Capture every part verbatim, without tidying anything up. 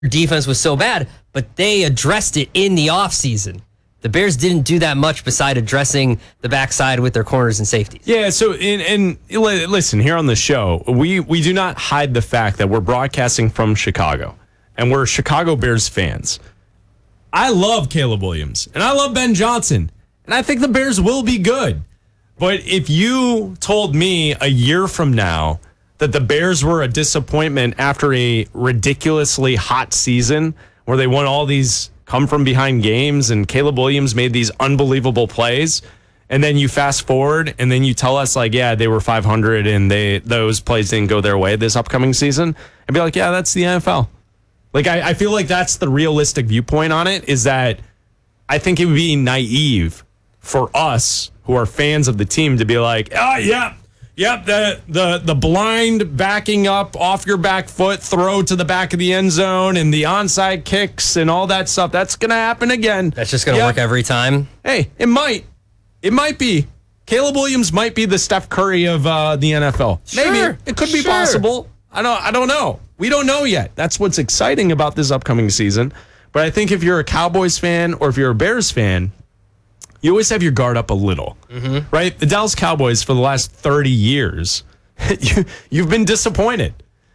defense was so bad, but they addressed it in the offseason. The Bears didn't do that much beside addressing the backside with their corners and safeties. Yeah, so, and, and listen, here on the show, we, we do not hide the fact that we're broadcasting from Chicago, and we're Chicago Bears fans. I love Caleb Williams, and I love Ben Johnson, and I think the Bears will be good. But if you told me a year from now that the Bears were a disappointment after a ridiculously hot season where they won all these come from behind games and Caleb Williams made these unbelievable plays, and then you fast forward and then you tell us like, yeah, they were five hundred and they those plays didn't go their way this upcoming season, I'd be like, yeah, that's the N F L. Like, I, I feel like that's the realistic viewpoint on it, is that I think it would be naive for us who are fans of the team to be like, oh, yeah, Yep, the, the the blind backing up off your back foot, throw to the back of the end zone, and the onside kicks and all that stuff. That's going to happen again. That's just going to yep. work every time? Hey, it might. It might be. Caleb Williams might be the Steph Curry of uh, the N F L. Sure, Maybe. It could be sure. possible. I don't, I don't know. We don't know yet. That's what's exciting about this upcoming season. But I think if you're a Cowboys fan or if you're a Bears fan, you always have your guard up a little, mm-hmm. right? The Dallas Cowboys for the last thirty years, you, you've been disappointed.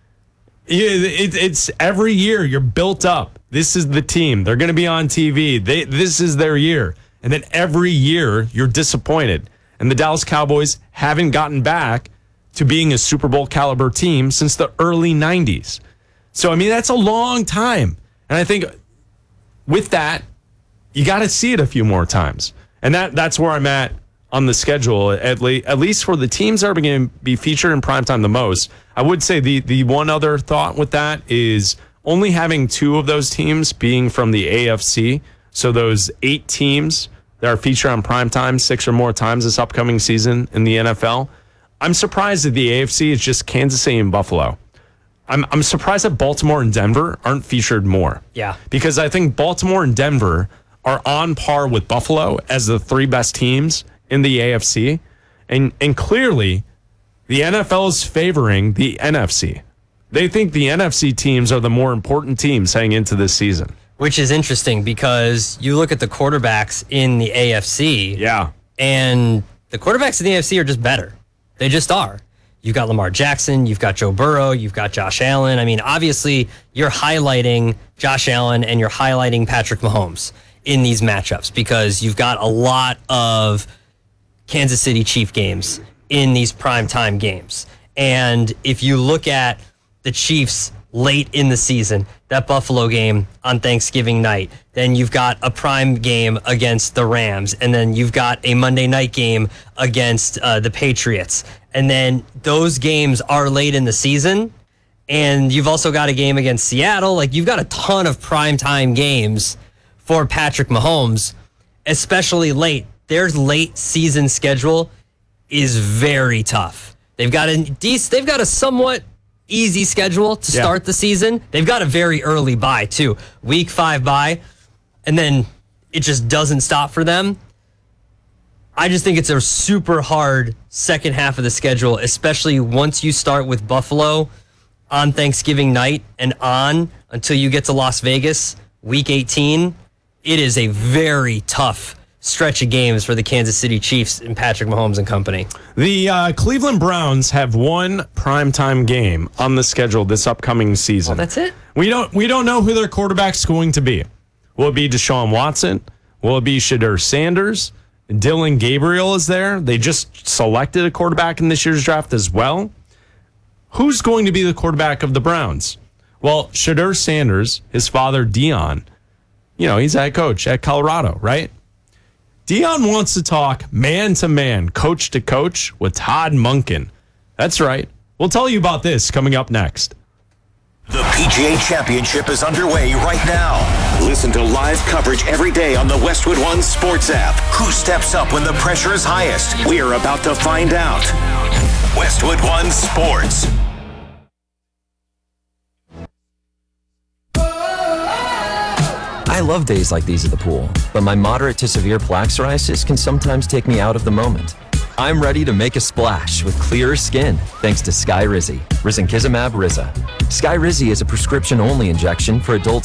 It, it, it's every year you're built up. This is the team. They're going to be on T V. They, this is their year. And then every year you're disappointed. And the Dallas Cowboys haven't gotten back to being a Super Bowl caliber team since the early nineties. So, I mean, that's a long time. And I think with that, you got to see it a few more times. And that that's where I'm at on the schedule, at, le- at least for the teams that are going to be featured in primetime the most. I would say the, the one other thought with that is only having two of those teams being from the A F C. So those eight teams that are featured on primetime six or more times this upcoming season in the N F L. I'm surprised that the A F C is just Kansas City and Buffalo. I'm I'm surprised that Baltimore and Denver aren't featured more. Yeah. Because I think Baltimore and Denver are on par with Buffalo as the three best teams in the A F C. And and clearly, the N F L is favoring the N F C. They think the N F C teams are the more important teams heading into this season. Which is interesting because you look at the quarterbacks in the A F C. Yeah. And the quarterbacks in the A F C are just better. They just are. You've got Lamar Jackson, you've got Joe Burrow, you've got Josh Allen. I mean, obviously, you're highlighting Josh Allen and you're highlighting Patrick Mahomes in these matchups because you've got a lot of Kansas City Chief games in these primetime games. And if you look at the Chiefs late in the season, that Buffalo game on Thanksgiving night, then you've got a prime game against the Rams, and then you've got a Monday night game against uh, the Patriots. And then those games are late in the season, and you've also got a game against Seattle. Like, you've got a ton of primetime games for Patrick Mahomes, especially late. Their late season schedule is very tough. They've got a decent, they've got a somewhat easy schedule to yeah. start the season. They've got a very early bye too, week five bye, and then it just doesn't stop for them. I just think it's a super hard second half of the schedule, especially once you start with Buffalo on Thanksgiving night and on until you get to Las Vegas, week eighteen. It is a very tough stretch of games for the Kansas City Chiefs and Patrick Mahomes and company. The uh, Cleveland Browns have one primetime game on the schedule this upcoming season. Oh, that's it? We don't we don't know who their quarterback's going to be. Will it be Deshaun Watson? Will it be Shedeur Sanders? Dylan Gabriel is there. They just selected a quarterback in this year's draft as well. Who's going to be the quarterback of the Browns? Well, Shedeur Sanders, his father Deion, you know, he's head coach at Colorado, right? Deion wants to talk man-to-man, coach-to-coach with Todd Monken. That's right. We'll tell you about this coming up next. The P G A Championship is underway right now. Listen to live coverage every day on the Westwood One Sports app. Who steps up when the pressure is highest? We're about to find out. Westwood One Sports. I love days like these at the pool, but my moderate to severe plaque psoriasis can sometimes take me out of the moment. I'm ready to make a splash with clearer skin thanks to Skyrizi, risankizumab Riza. Skyrizi is a prescription-only injection for adults